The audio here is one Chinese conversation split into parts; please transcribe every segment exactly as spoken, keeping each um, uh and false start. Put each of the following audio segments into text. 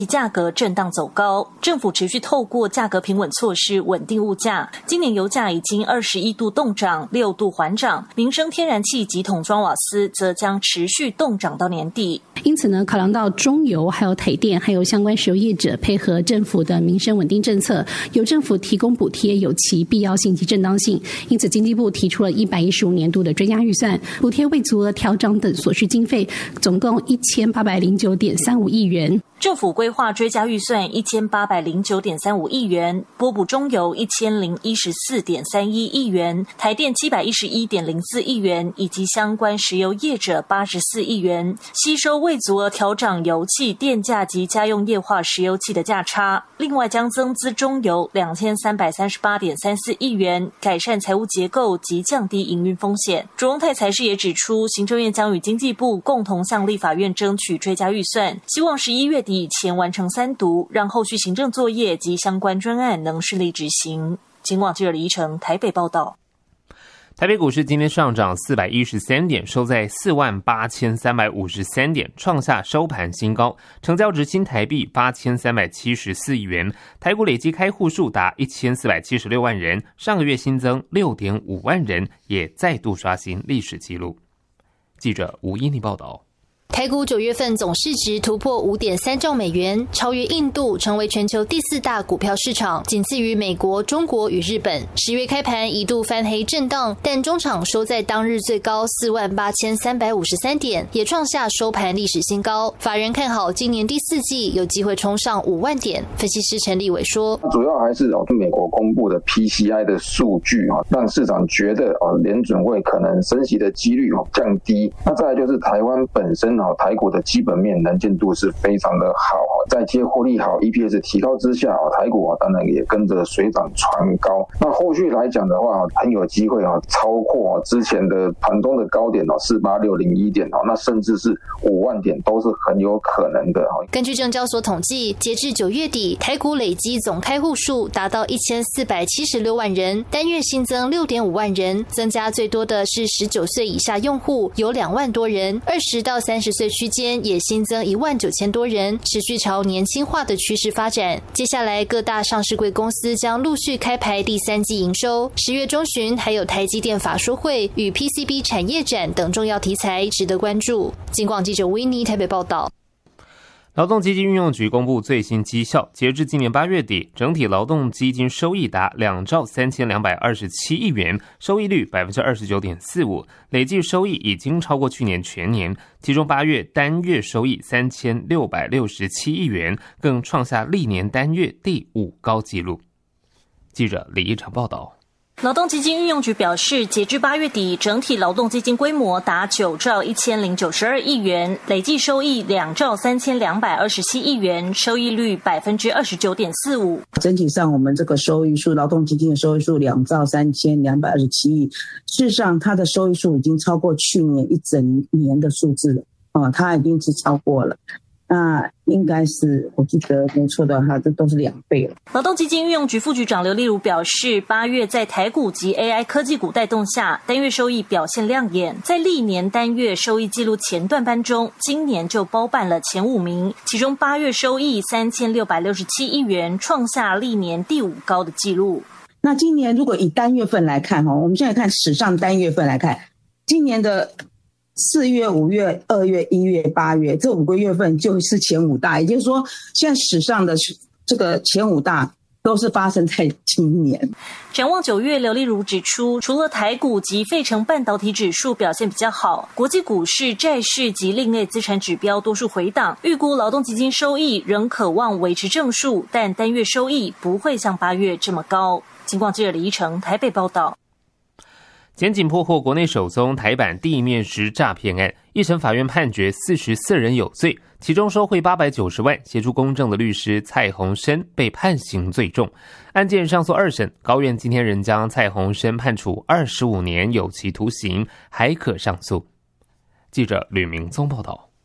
价格震荡走高，政府持续透过价格平稳措施稳定物价。今年油价已经二十一度动涨，六度缓涨，民生天然气及桶装瓦斯则将持续动涨到年底。 因此呢，考量到中油、还有台电、还有相关石油业者配合政府的民生稳定政策，由政府提供补贴有其必要性及正当性。因此，经济部提出了一百一十五年度的追加预算，补贴未足额调涨等所需经费，总共一千八百零九点三五亿元。 政府规划追加预算一千八百零九点三五亿元，拨补中油一千零一十四点三一亿元，台电七百一十一点零四亿元，以及相关石油业者八十四亿元，吸收未足额调涨油气、电价及家用液化石油气的价差。另外将增资中油两千三百三十八点三四亿元，改善财务结构及降低营运风险。卓荣泰财事也指出，行政院将与经济部共同向立法院争取追加预算，希望十一月底以前完成三读，让后续行政作业及相关专案能顺利执行。警广记者李依晨台北报道。 台北股市今天上涨四百一十三点，收在四万八千三百五十三点，创下收盘新高，成交值新台币八千三百七十四亿元，台股累计开户数达一千四百七十六万人，上个月新增六点五万人，也再度刷新历史纪录。记者吴依妮报道。 台股九月份总市值突破 五点三兆美元，超越印度，成为全球第四大股票市场，仅次于美国、中国与日本。十月开盘一度翻黑震荡，但中场收在当日最高四万八千三百五十三点，也创下收盘历史新高。法人看好今年第四季有机会冲上五万点。分析师陈立伟说， 主要还是美国公布的 P C I 的数据让市场觉得联准会可能升息的几率降低。那再来就是台湾本身台股的基本面能见度是非常的好，在接获利好 E P S 提高之下，台股当然也跟着水涨船高。那后续来讲的话，很有机会超过之前的盘中的高点四八六零一点，那甚至是五万点都是很有可能的。 根据证交所统计，截至九月底，台股累积总开户数达到一千四百七十六万人，单月新增六点五万人，增加最多的是十九岁以下用户，有两万多人，二十到三十岁区间也新增一万九千多人，持续朝年轻化的趋势发展。接下来各大上市柜公司将陆续开牌第三季营收，十月中旬还有台积电法说会与 P C B 产业展等重要题材值得关注。警广记者维尼台北报道。 劳动基金运用局公布最新绩效，截至今年八月底，整体劳动基金收益达两兆三千两百二十七亿元，收益率百分之二十九点四五，累计收益已经超过去年全年。其中八月单月收益三千六百六十七亿元，更创下历年单月第五高纪录。记者李一场报道。 劳动基金运用局表示，截至八月底，整体劳动基金规模达九兆一千零九十二亿元，累计收益两兆三千两百二十七亿元，收益率百分之二十九点四五。 整体上，我们这个收益数，劳动基金的收益数两兆三千两百二十七亿，事实上，它的收益数已经超过去年一整年的数字了，哦，它已经是超过了。那应该是，我记得没错的话，这都是两倍了。 劳动基金运用局副局长刘丽如表示，八月在台股及 A I 科技股带动下，单月收益表现亮眼，在历年单月收益记录前段班中，今年就包办了前五名，其中八月收益三千六百六十七亿元，创下历年第五高的纪录。 那今年如果以单月份来看，我们现在看史上单月份来看，今年的四月、五月、二月、一月、八月这五个月份就是前五大，也就是说，现在史上的这个前五大都是发生在今年。 展望九月，刘丽如指出，除了台股及费城半导体指数表现比较好，国际股市、债市及另类资产指标多数回档，预估劳动基金收益仍可望维持正数，但单月收益不会像八月这么高。警广记者李一成台北报道。 检警破获国内首宗台版地面师诈骗案，一审法院判决四十四人有罪，其中收贿八百九十万协助公证的律师蔡鸿生被判刑最重。案件上诉二审，高院今天仍将蔡鸿生判处二十五年有期徒刑，还可上诉。记者吕明宗报道。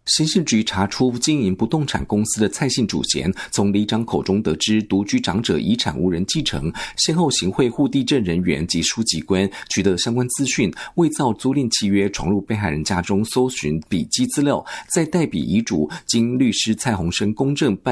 刑事局查出经营不动产公司的蔡姓主嫌，从里长口中得知独居长者遗产无人继承，先后行贿户地政人员及书记官，取得相关资讯，伪造租赁契约，闯入被害人家中搜寻笔迹资料，再代笔遗嘱，经律师蔡鸿生公证办